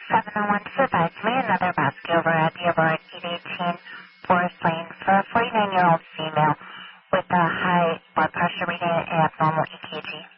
701 to advise me another rescue over at the Aurora 818 Forest Lane for a 49-year-old female with a high blood pressure reading and abnormal EKG.